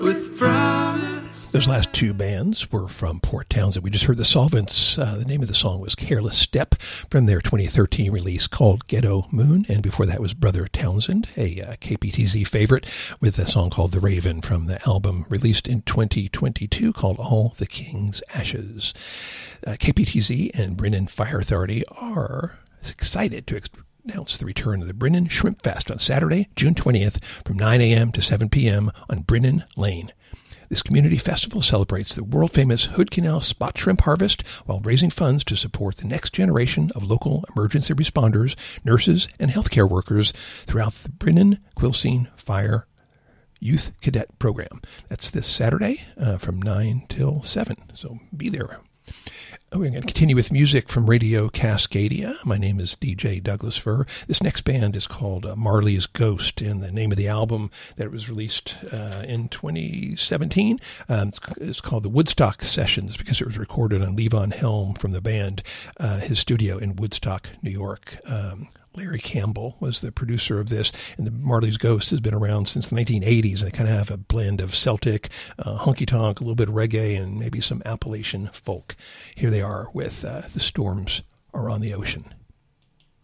with promise. Those last two bands were from Port Townsend. We just heard the Solvents. The name of the song was Careless Step from their 2013 release called Ghetto Moon. And before that was Brother Townsend, a KPTZ favorite, with a song called The Raven from the album released in 2022 called All the King's Ashes. KPTZ and Brennan Fire Authority are excited to announce the return of the Brennan Shrimp Fest on Saturday, June 20th from 9 a.m. to 7 p.m. on Brennan Lane. This community festival celebrates the world-famous Hood Canal spot shrimp harvest while raising funds to support the next generation of local emergency responders, nurses, and healthcare workers throughout the Brennan Quilcene Fire Youth Cadet Program. That's this Saturday from 9 till 7, so be there. We're going to continue with music from Radio Cascadia. My name is DJ Douglas Fur. This next band is called Marley's Ghost, and the name of the album that was released in 2017 is called the Woodstock Sessions because it was recorded on Levon Helm from the band, his studio in Woodstock, New York. Larry Campbell was the producer of this, and the Marley's Ghost has been around since the 1980s. They kind of have a blend of Celtic, honky-tonk, a little bit of reggae, and maybe some Appalachian folk. Here they are with The Storms Are on the Ocean.